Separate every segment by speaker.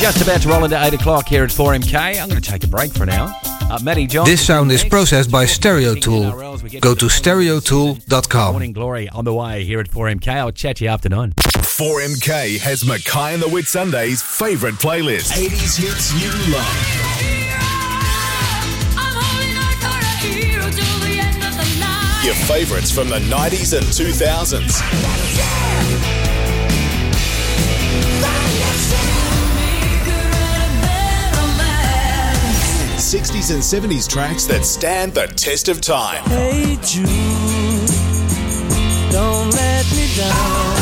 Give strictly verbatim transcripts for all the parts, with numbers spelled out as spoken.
Speaker 1: Just about to roll into eight o'clock here at four M K. I'm going to take a break for an hour. Uh, Matty John.
Speaker 2: This sound is processed by Stereo Tool. Go to stereo tool dot com.
Speaker 1: Morning Glory on the way here at four M K. I'll chat to you after nine.
Speaker 3: four M K has Mackay and the Whitsundays' favourite playlist. eighties hits you love. Your favourites from the nineties and two thousands. sixties and seventies tracks that stand the test of time.
Speaker 4: Hey Jude, don't let me down.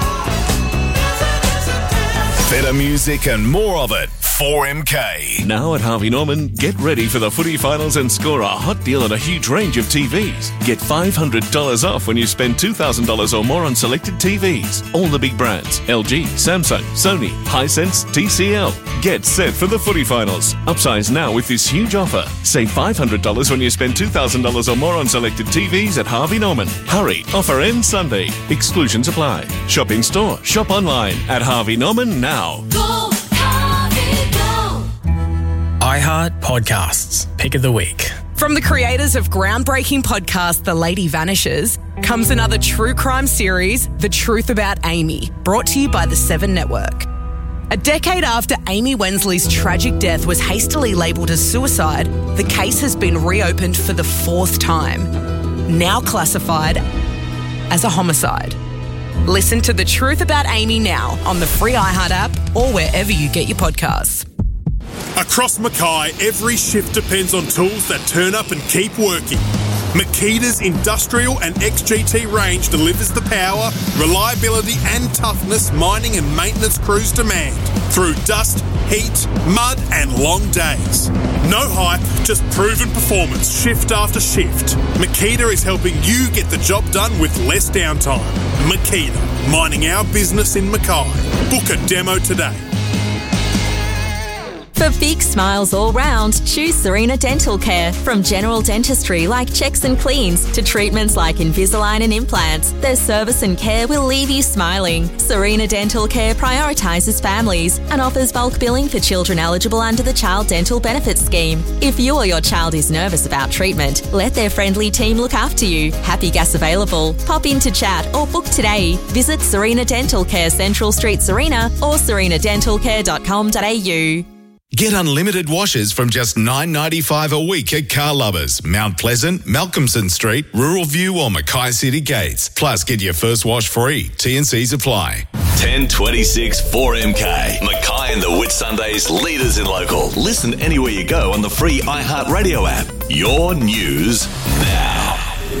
Speaker 3: Better music and more of it. four M K.
Speaker 5: Now at Harvey Norman, get ready for the footy finals and score a hot deal on a huge range of T Vs. Get five hundred dollars off when you spend two thousand dollars or more on selected T Vs. All the big brands: L G, Samsung, Sony, Hisense, T C L. Get set for the footy finals. Upsize now with this huge offer. Save five hundred dollars when you spend two thousand dollars or more on selected T Vs at Harvey Norman. Hurry, offer ends Sunday. Exclusions apply. Shop in store, shop online at Harvey Norman now.
Speaker 6: Go, Harvey, go.
Speaker 7: iHeart Podcasts, Pick of the Week.
Speaker 8: From the creators of groundbreaking podcast The Lady Vanishes comes another true crime series, The Truth About Amy, brought to you by the Seven Network. A decade after Amy Wensley's tragic death was hastily labelled as suicide, the case has been reopened for the fourth time, now classified as a homicide. Listen to The Truth About Amy now on the free iHeart app or wherever you get your podcasts.
Speaker 9: Across Mackay, every shift depends on tools that turn up and keep working. Makita's industrial and X G T range delivers the power, reliability and toughness mining and maintenance crews demand through dust, heat, mud and long days. No hype, just proven performance shift after shift. Makita is helping you get the job done with less downtime. Makita, mining our business in Mackay. Book a demo today.
Speaker 10: For big smiles all round, choose Serena Dental Care. From general dentistry like checks and cleans to treatments like Invisalign and implants, their service and care will leave you smiling. Serena Dental Care prioritises families and offers bulk billing for children eligible under the Child Dental Benefits Scheme. If you or your child is nervous about treatment, let their friendly team look after you. Happy gas available. Pop in to chat or book today. Visit Serena Dental Care, Central Street, Serena or serena dental care dot com dot a u.
Speaker 3: Get unlimited washes from just nine dollars ninety-five a week at Car Lubbers, Mount Pleasant, Malcolmson Street, Rural View or Mackay City Gates. Plus, get your first wash free. T and Cs apply.
Speaker 5: ten twenty-six four M K. Mackay and the Whitsundays, leaders in local. Listen anywhere you go on the free iHeart Radio app. Your news now.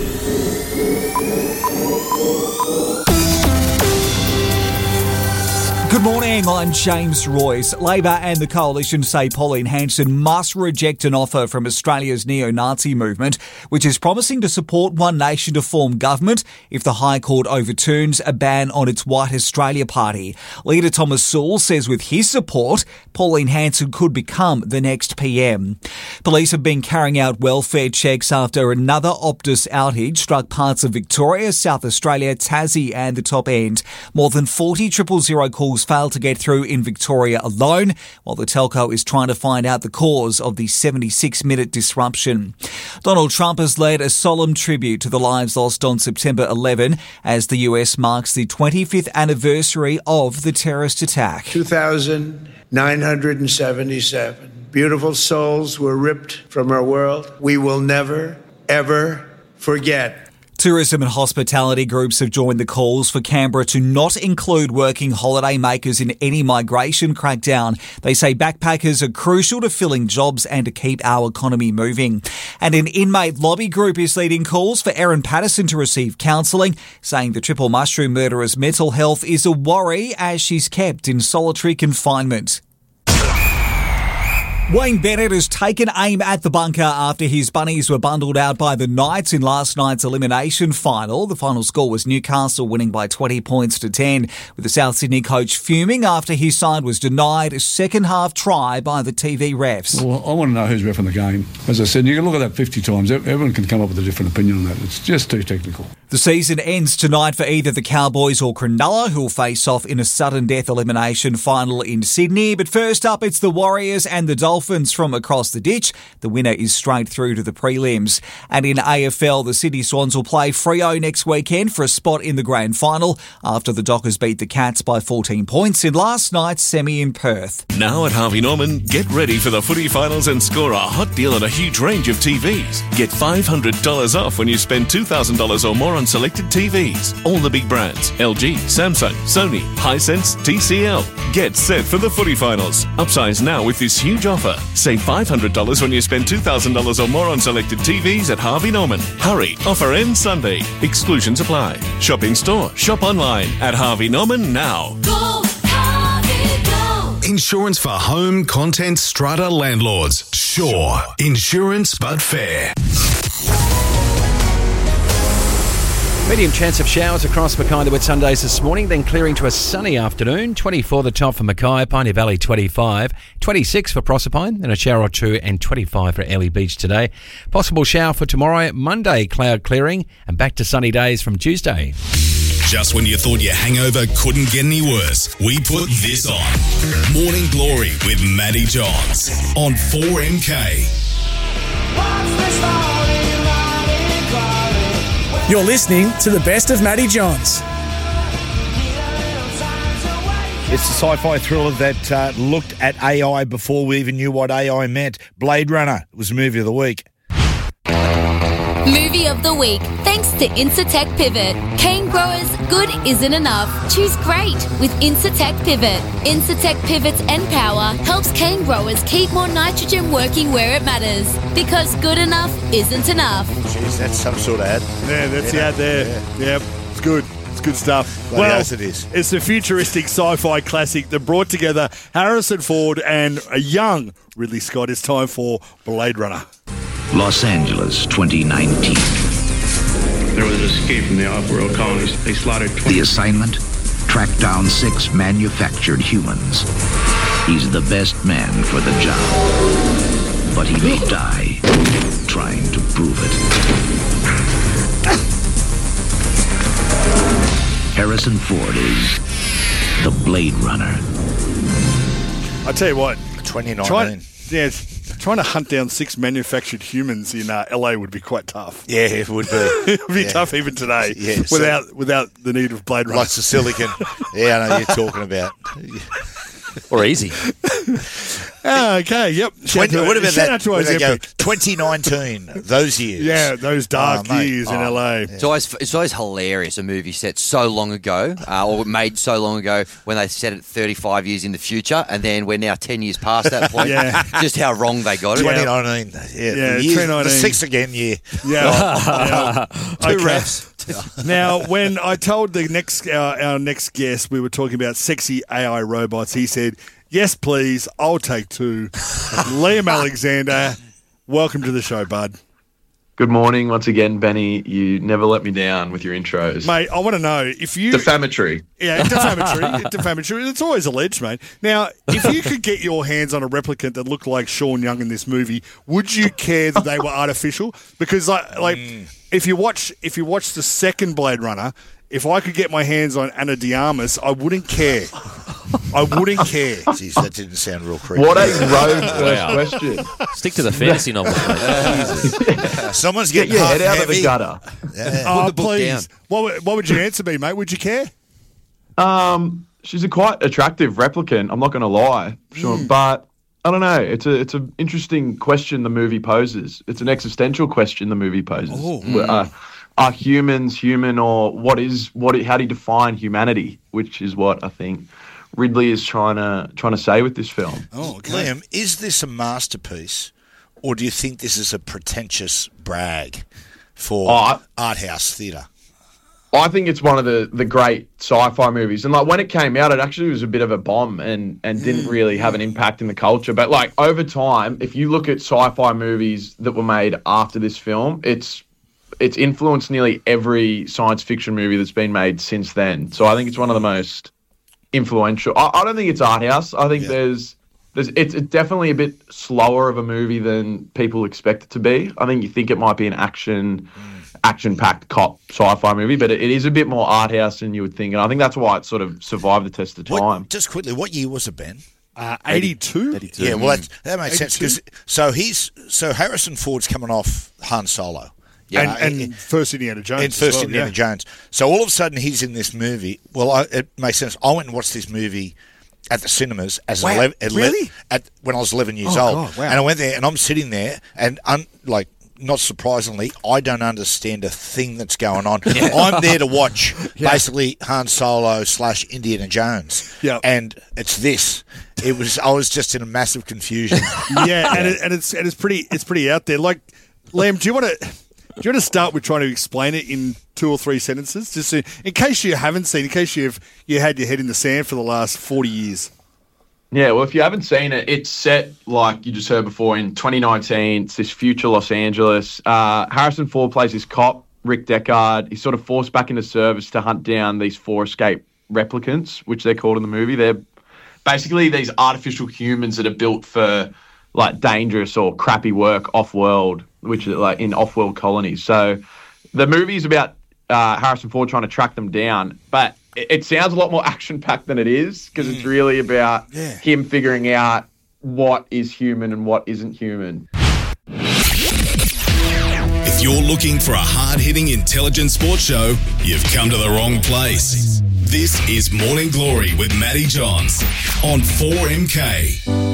Speaker 11: Good morning, I'm James Royce. Labor and the Coalition say Pauline Hanson must reject an offer from Australia's neo-Nazi movement, which is promising to support One Nation to form government if the High Court overturns a ban on its White Australia Party. Leader Thomas Sewell says with his support, Pauline Hanson could become the next P M. Police have been carrying out welfare checks after another Optus outage struck parts of Victoria, South Australia, Tassie and the Top End. More than forty triple zero calls failed to get through in Victoria alone, while the telco is trying to find out the cause of the seventy-six minute disruption. Donald Trump has led a solemn tribute to the lives lost on September eleventh as the U S marks the twenty-fifth anniversary of the terrorist attack.
Speaker 12: two thousand nine hundred seventy-seven beautiful souls were ripped from our world. We will never, ever forget.
Speaker 11: Tourism and hospitality groups have joined the calls for Canberra to not include working holiday makers in any migration crackdown. They say backpackers are crucial to filling jobs and to keep our economy moving. And an inmate lobby group is leading calls for Erin Patterson to receive counselling, saying the triple mushroom murderer's mental health is a worry as she's kept in solitary confinement. Wayne Bennett has taken aim at the bunker after his bunnies were bundled out by the Knights in last night's elimination final. The final score was Newcastle winning by twenty points to ten, with the South Sydney coach fuming after his side was denied a second-half try by the T V refs.
Speaker 13: Well, I want to know who's reffing the game. As I said, you can look at that fifty times. Everyone can come up with a different opinion on that. It's just too technical.
Speaker 11: The season ends tonight for either the Cowboys or Cronulla, who will face off in a sudden death elimination final in Sydney. But first up, it's the Warriors and the Dolphins from across the ditch. The winner is straight through to the prelims. And in A F L, the Sydney Swans will play Freo next weekend for a spot in the grand final after the Dockers beat the Cats by fourteen points in last night's semi in Perth.
Speaker 5: Now at Harvey Norman, get ready for the footy finals and score a hot deal on a huge range of T Vs. Get five hundred dollars off when you spend two thousand dollars or more on selected T Vs. All the big brands: L G, Samsung, Sony, Hisense, T C L. Get set for the footy finals. Upsize now with this huge offer. Save five hundred dollars when you spend two thousand dollars or more on selected T Vs at Harvey Norman. Hurry, offer ends Sunday. Exclusions apply. Shop in store, shop online at Harvey Norman now.
Speaker 6: Go, Harvey, go.
Speaker 3: Insurance for home, content, strata landlords. Sure. Insurance but fair.
Speaker 1: Medium chance of showers across Mackay the Whitsundays this morning, then clearing to a sunny afternoon. twenty-four the top for Mackay, Pioneer Valley twenty-five, twenty-six for Proserpine, then a shower or two, and twenty-five for Airlie Beach today. Possible shower for tomorrow, Monday, cloud clearing, and back to sunny days from Tuesday.
Speaker 3: Just when you thought your hangover couldn't get any worse, we put this on. Morning Glory with Matty Johns on four M K.
Speaker 7: You're listening to the best of Matty Johns.
Speaker 13: It's a sci-fi thriller that uh, looked at A I before we even knew what A I meant. Blade Runner was the movie of the week.
Speaker 10: Movie of the week, thanks to Incitec Pivot. Cane growers, good isn't enough. Choose great with Incitec Pivot. Incitec Pivot's N-Power helps cane growers keep more nitrogen working where it matters. Because good enough isn't enough.
Speaker 13: Jeez, that's some sort of ad.
Speaker 14: Yeah, that's the ad there. Yeah. Yep, it's good. It's good stuff.
Speaker 13: Bloody
Speaker 14: well,
Speaker 13: yes, it is.
Speaker 14: It's a futuristic sci-fi classic that brought together Harrison Ford and a young Ridley Scott. It's time for Blade Runner.
Speaker 15: Los Angeles, twenty nineteen.
Speaker 16: There was an escape from the off-world colonies. They slaughtered twenty.
Speaker 15: The assignment? Track down six manufactured humans. He's the best man for the job. But he may die trying to prove it. Harrison Ford is the Blade Runner.
Speaker 14: I tell you what.
Speaker 13: twenty nineteen.
Speaker 14: Try, yeah, trying to hunt down six manufactured humans in uh, L A would be quite tough.
Speaker 13: Yeah, it would be.
Speaker 14: It would be
Speaker 13: yeah.
Speaker 14: tough even today
Speaker 13: yeah,
Speaker 14: without
Speaker 13: so,
Speaker 14: without the need of Blade Runner.
Speaker 13: Lots of silicon. Yeah, I know you're talking about.
Speaker 17: Or easy.
Speaker 14: Oh, okay, yep.
Speaker 13: twenty,
Speaker 14: Shout
Speaker 13: what about
Speaker 14: shout
Speaker 13: that?
Speaker 14: out to
Speaker 13: Go,
Speaker 14: Ozempic.
Speaker 13: twenty nineteen, those years.
Speaker 14: Yeah, those dark
Speaker 13: oh, mate.
Speaker 14: years in
Speaker 13: oh,
Speaker 14: L A.
Speaker 17: Yeah. It's always it's always hilarious, a movie set so long ago, uh, or made so long ago when they set it thirty-five years in the future, and then we're now ten years past that point.
Speaker 14: Yeah.
Speaker 17: Just how wrong they got it.
Speaker 13: twenty nineteen. Yeah,
Speaker 14: Yeah,
Speaker 13: the, years,
Speaker 14: twenty nineteen.
Speaker 13: the six again year.
Speaker 14: Yeah. yeah.
Speaker 17: Two
Speaker 14: Okay.
Speaker 17: refs.
Speaker 14: Now, when I told the next our, our next guest we were talking about sexy A I robots, he said, "Yes, please. I'll take two." Liam Alexander, welcome to the show, bud.
Speaker 18: Good morning once again, Benny. You never let me down with your intros.
Speaker 14: Mate, I want to know if you...
Speaker 18: Defamatory.
Speaker 14: Yeah, defamatory. defamatory. It's always alleged, mate. Now, if you could get your hands on a replicant that looked like Sean Young in this movie, would you care that they were artificial? Because, like, like mm. if you watch if you watch the second Blade Runner, if I could get my hands on Ana de Armas, I wouldn't care. I wouldn't care.
Speaker 13: Jeez, that didn't sound real creepy.
Speaker 18: What a rogue first question.
Speaker 17: Stick to the fantasy novel, mate.
Speaker 13: Someone's
Speaker 18: Get
Speaker 13: getting
Speaker 18: your
Speaker 13: half
Speaker 18: head out
Speaker 13: heavy.
Speaker 18: of the gutter.
Speaker 13: Yeah.
Speaker 14: Oh,
Speaker 17: the book
Speaker 14: please.
Speaker 17: down.
Speaker 14: What would, what would your answer be, mate? Would you care?
Speaker 18: Um, she's a quite attractive replicant. I'm not going to lie, sure, mm. but I don't know. It's a it's an interesting question the movie poses. It's an existential question the movie poses.
Speaker 14: Oh.
Speaker 18: Mm. Uh, are humans human, or what is what? How do you define humanity? Which is what I think Ridley is trying to trying to say with this film.
Speaker 14: Oh, okay.
Speaker 13: Liam, is this a masterpiece, or do you think this is a pretentious brag for
Speaker 18: Oh,
Speaker 13: art house theatre?
Speaker 18: I think it's one of the, the great sci-fi movies. And, like, when it came out, it actually was a bit of a bomb and, and didn't really have an impact in the culture. But, like, over time, if you look at sci-fi movies that were made after this film, it's it's influenced nearly every science fiction movie that's been made since then. So I think it's one of the most influential. I, I don't think it's art house. I think yeah. there's... There's, it's, it's definitely a bit slower of a movie than people expect it to be. I think you think it might be an action action-packed cop sci-fi movie, but it, it is a bit more art house than you would think, and I think that's why it sort of survived the test of time.
Speaker 13: What, just quickly, what year was it, Ben?
Speaker 14: Uh, eighty-two?
Speaker 13: eighty-two. Yeah, well, that, that makes sense because so he's so Harrison Ford's coming off Han Solo.
Speaker 14: Yeah, and, and first Indiana Jones.
Speaker 13: And first
Speaker 14: well,
Speaker 13: Indiana
Speaker 14: yeah.
Speaker 13: Jones. So all of a sudden he's in this movie. Well, I, it makes sense. I went and watched this movie at the cinemas as
Speaker 14: Wow,
Speaker 13: eleven, at,
Speaker 14: really?
Speaker 13: at when I was eleven years
Speaker 14: Oh,
Speaker 13: old,
Speaker 14: God, wow.
Speaker 13: and I went there and I'm sitting there and un, like. Not surprisingly, I don't understand a thing that's going on.
Speaker 14: Yeah.
Speaker 13: I'm there to watch
Speaker 14: Yeah.
Speaker 13: basically Han Solo slash Indiana Jones.
Speaker 14: Yeah.
Speaker 13: And it's this. It was. I was just in a massive confusion.
Speaker 14: Yeah, and, it, and it's and it's pretty it's pretty out there. Like, Liam, do you want to do you want to start with trying to explain it in two or three sentences, just so, in case you haven't seen, in case you've you had your head in the sand for the last forty years.
Speaker 18: Yeah, well, if you haven't seen it, it's set, like you just heard before, in twenty nineteen. It's this future Los Angeles. Uh, Harrison Ford plays this cop, Rick Deckard. He's sort of forced back into service to hunt down these four escape replicants, which they're called in the movie. They're basically these artificial humans that are built for, like, dangerous or crappy work off-world, which are, like, in off-world colonies. So the movie's about uh, Harrison Ford trying to track them down, but it sounds a lot more action-packed than it is because it's really about
Speaker 13: Yeah.
Speaker 18: him figuring out what is human and what isn't human.
Speaker 3: If you're looking for a hard-hitting, intelligent sports show, you've come to the wrong place. This is Morning Glory with Matty Johns on four M K.